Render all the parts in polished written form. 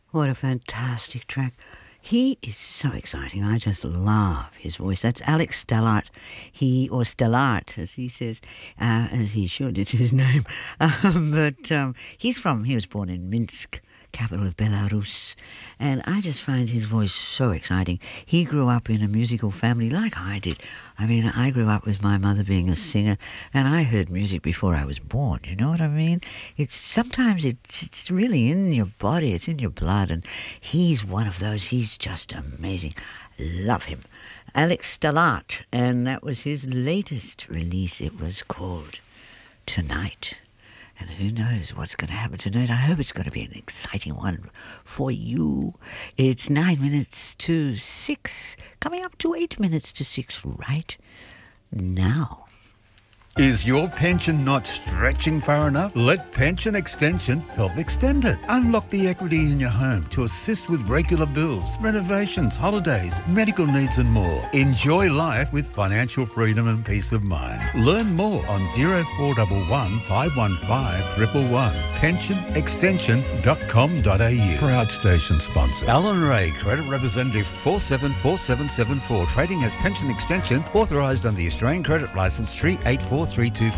What a fantastic track. He is so exciting. I just love his voice. That's Alex Stellart. Or Stellart, as he says, as he should. It's his name. He was born in Minsk, capital of Belarus, and I just find his voice so exciting. He grew up in a musical family like I did. I mean, I grew up with my mother being a singer, and I heard music before I was born, you know what I mean? Sometimes it's really in your body, it's in your blood, and he's one of those. He's just amazing. Love him. Alex Stellart, and that was his latest release. It was called Tonight. And who knows what's going to happen tonight. I hope it's going to be an exciting one for you. It's 9 minutes to 6, coming up to 8 minutes to 6 right now. Is your pension not stretching far enough? Let Pension Extension help extend it. Unlock the equity in your home to assist with regular bills, renovations, holidays, medical needs and more. Enjoy life with financial freedom and peace of mind. Learn more on 0411 515 111. pensionextension.com.au. Proud station sponsor. Alan Ray, Credit Representative 474774. Trading as Pension Extension, authorised under the Australian Credit Licence 384324.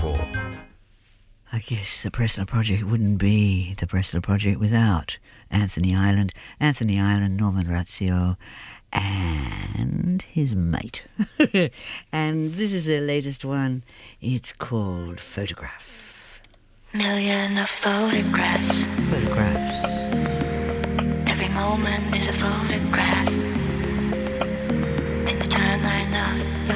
I guess the Presler Project wouldn't be the Presler Project without Anthony Ireland, Norman Razio, and his mate. And this is their latest one. It's called Photograph. Million of photographs. Photographs. Every moment is a photograph. In the timeline of